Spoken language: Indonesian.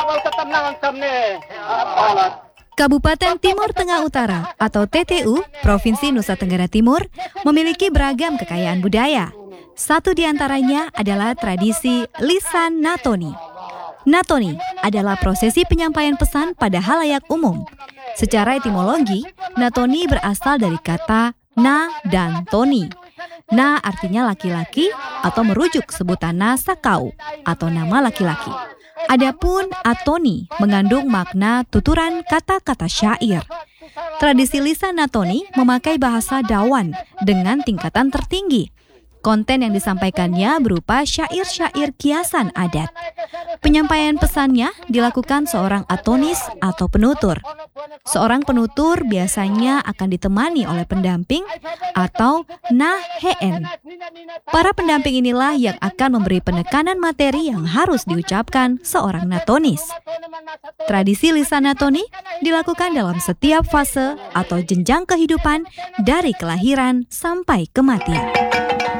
Kabupaten Timur Tengah Utara atau TTU, Provinsi Nusa Tenggara Timur, memiliki beragam kekayaan budaya. Satu di antaranya adalah tradisi lisan natoni. Natoni adalah prosesi penyampaian pesan pada halayak umum. Secara etimologi, natoni berasal dari kata na dan toni. Na artinya laki-laki atau merujuk sebutan na sakau atau nama laki-laki. Adapun atoni mengandung makna tuturan kata-kata syair. Tradisi lisan natoni memakai bahasa Dawan dengan tingkatan tertinggi. Konten yang disampaikannya berupa syair-syair kiasan adat. Penyampaian pesannya dilakukan seorang atonis atau penutur. Seorang penutur biasanya akan ditemani oleh pendamping atau naheen. Para pendamping inilah yang akan memberi penekanan materi yang harus diucapkan seorang natonis. Tradisi lisan natoni dilakukan dalam setiap fase atau jenjang kehidupan dari kelahiran sampai kematian.